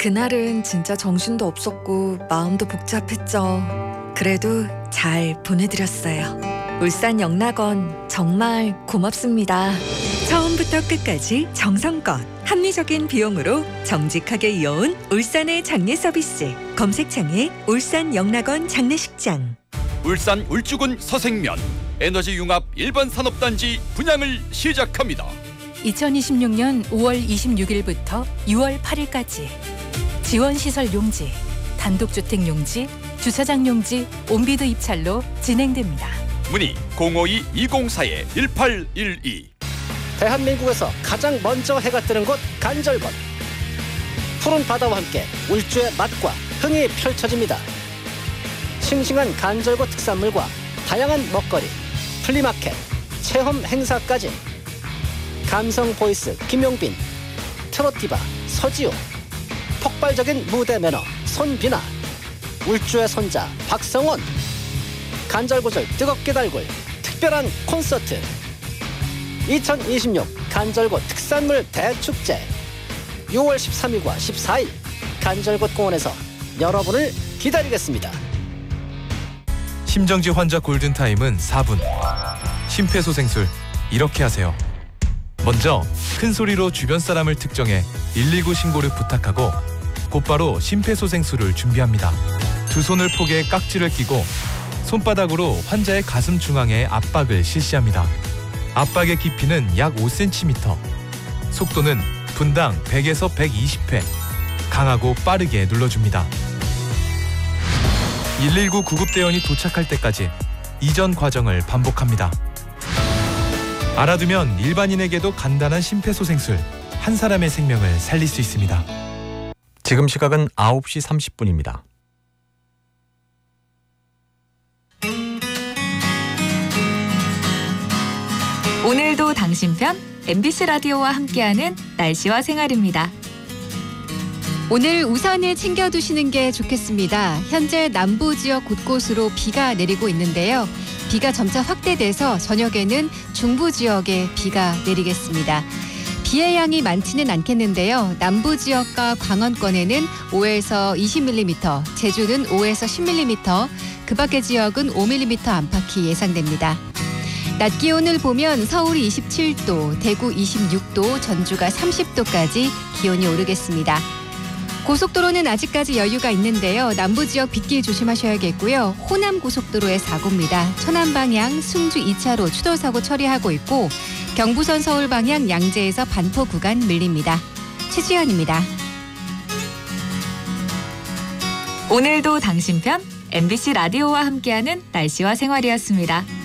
그날은 진짜 정신도 없었고 마음도 복잡했죠. 그래도 잘 보내드렸어요. 울산 영락원 정말 고맙습니다. 처음부터 끝까지 정성껏 합리적인 비용으로 정직하게 이어온 울산의 장례 서비스. 검색창에 울산 영락원 장례식장. 울산 울주군 서생면 에너지 융합 일반 산업단지 분양을 시작합니다. 2026년 5월 26일부터 6월 8일까지 지원시설 용지, 단독주택 용지, 주차장 용지, 온비드 입찰로 진행됩니다. 문의 052-204-1812. 대한민국에서 가장 먼저 해가 뜨는 곳 간절곶. 푸른 바다와 함께 울주의 맛과 흥이 펼쳐집니다. 싱싱한 간절곶 특산물과 다양한 먹거리, 플리마켓, 체험 행사까지. 감성 보이스 김용빈, 트로티바 서지호, 폭발적인 무대 매너 손비나, 울주의 손자 박성원, 간절곶을 뜨겁게 달굴 특별한 콘서트. 2026 간절곶 특산물 대축제 6월 13일과 14일 간절곶 공원에서 여러분을 기다리겠습니다. 심정지 환자 골든타임은 4분. 심폐소생술 이렇게 하세요. 먼저 큰 소리로 주변 사람을 특정해 119 신고를 부탁하고 곧바로 심폐소생술을 준비합니다. 두 손을 포개 깍지를 끼고 손바닥으로 환자의 가슴 중앙에 압박을 실시합니다. 압박의 깊이는 약 5cm, 속도는 분당 100에서 120회, 강하고 빠르게 눌러줍니다. 119 구급대원이 도착할 때까지 이전 과정을 반복합니다. 알아두면 일반인에게도 간단한 심폐소생술, 한 사람의 생명을 살릴 수 있습니다. 지금 시각은 9시 30분입니다. 오늘도 당신 편 MBC 라디오와 함께하는 날씨와 생활입니다. 오늘 우산을 챙겨두시는 게 좋겠습니다. 현재 남부 지역 곳곳으로 비가 내리고 있는데요. 비가 점차 확대돼서 저녁에는 중부 지역에 비가 내리겠습니다. 비의 양이 많지는 않겠는데요. 남부 지역과 광원권에는 5에서 20mm, 제주는 5에서 10mm, 그 밖의 지역은 5mm 안팎이 예상됩니다. 낮 기온을 보면 서울이 27도, 대구 26도, 전주가 30도까지 기온이 오르겠습니다. 고속도로는 아직까지 여유가 있는데요. 남부 지역 빗길 조심하셔야겠고요. 호남 고속도로의 사고입니다. 천안 방향 승주 2차로 추돌 사고 처리하고 있고 경부선 서울 방향 양재에서 반포 구간 밀립니다. 최지연입니다. 오늘도 당신 편 MBC 라디오와 함께하는 날씨와 생활이었습니다.